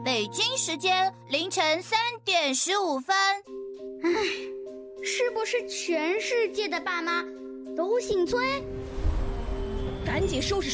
北京时间凌晨3点15分。 唉，是不是全世界的爸妈都姓崔？ 赶紧收拾